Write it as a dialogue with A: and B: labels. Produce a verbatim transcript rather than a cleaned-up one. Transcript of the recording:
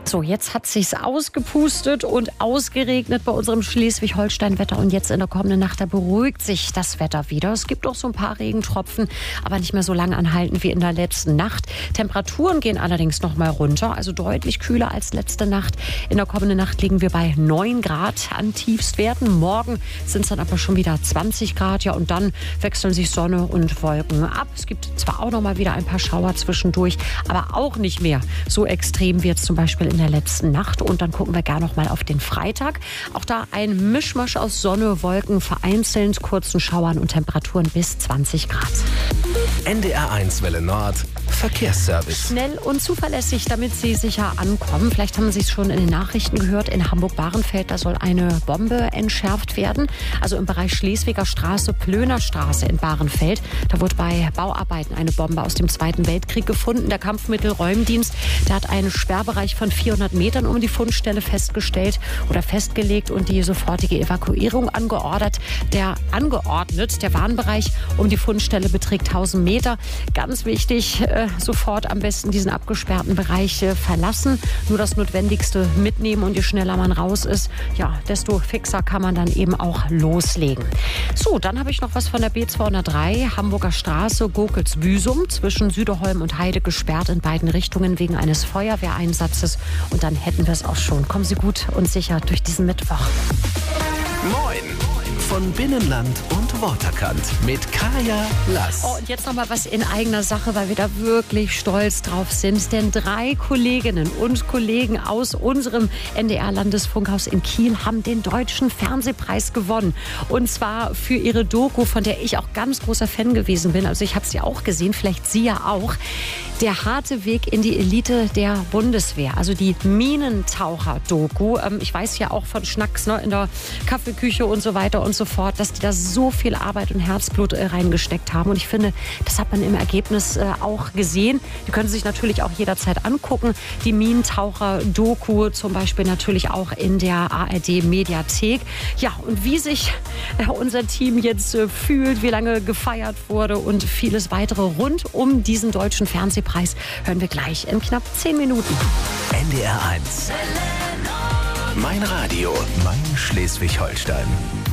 A: So, jetzt hat sich's ausgepustet und ausgeregnet bei unserem Schleswig-Holstein-Wetter. Und jetzt in der kommenden Nacht, da beruhigt sich das Wetter wieder. Es gibt auch so ein paar Regentropfen, aber nicht mehr so lange anhalten wie in der letzten Nacht. Temperaturen gehen allerdings noch mal runter, also deutlich kühler als letzte Nacht. In der kommenden Nacht liegen wir bei neun Grad an Tiefstwerten. Morgen sind es dann aber schon wieder zwanzig Grad. Ja, und dann wechseln sich Sonne und Wolken ab. Es gibt zwar auch noch mal wieder ein paar Schauer zwischendurch, aber auch nicht mehr so extrem wie jetzt zum Beispiel in der letzten Nacht. Und dann gucken wir gerne noch mal auf den Freitag. Auch da ein Mischmasch aus Sonne, Wolken, vereinzelt kurzen Schauern und Temperaturen bis zwanzig Grad.
B: N D R eins Welle Nord Verkehrsservice.
A: Schnell und zuverlässig, damit Sie sicher ankommen. Vielleicht haben Sie es schon in den Nachrichten gehört. In Hamburg-Bahrenfeld, da soll eine Bombe entschärft werden. Also im Bereich Schleswiger Straße, Plöner Straße in Bahrenfeld. Da wurde bei Bauarbeiten eine Bombe aus dem Zweiten Weltkrieg gefunden. Der Kampfmittelräumdienst, der hat einen Sperrbereich von vierhundert Metern um die Fundstelle festgestellt oder festgelegt und die sofortige Evakuierung angeordert. Der angeordnet, der Warnbereich um die Fundstelle beträgt tausend Meter. Ganz wichtig, äh, sofort am besten diesen abgesperrten Bereich äh, verlassen. Nur das Notwendigste mitnehmen und je schneller man raus ist, ja, desto fixer kann man dann eben auch loslegen. So, dann habe ich noch was von der B zweihundertdrei, Hamburger Straße, Gokels-Büsum, zwischen Süderholm und Heide gesperrt in beiden Richtungen wegen eines Feuerwehreinsatzes. Und dann hätten wir es auch schon. Kommen Sie gut und sicher durch diesen Mittwoch.
B: Moin! Von Binnenland und Waterkant mit Kaya Lass.
A: Oh, und jetzt noch mal was in eigener Sache, weil wir da wirklich stolz drauf sind. Denn drei Kolleginnen und Kollegen aus unserem N D R-Landesfunkhaus in Kiel haben den Deutschen Fernsehpreis gewonnen. Und zwar für ihre Doku, von der ich auch ganz großer Fan gewesen bin. Also ich habe sie auch gesehen, vielleicht Sie ja auch. Der harte Weg in die Elite der Bundeswehr. Also die Minentaucher-Doku. Ähm, ich weiß ja auch von Schnacks, ne, in der Kaffeeküche und so weiter und so fort, dass die da so viel Arbeit und Herzblut äh, reingesteckt haben. Und ich finde, das hat man im Ergebnis äh, auch gesehen. Die können Sie sich natürlich auch jederzeit angucken. Die Minentaucher-Doku zum Beispiel natürlich auch in der A R D-Mediathek. Ja, und wie sich äh, unser Team jetzt äh, fühlt, wie lange gefeiert wurde und vieles weitere rund um diesen deutschen Fernsehpreis, hören wir gleich in knapp zehn Minuten.
B: N D R eins. Mein Radio, mein Schleswig-Holstein.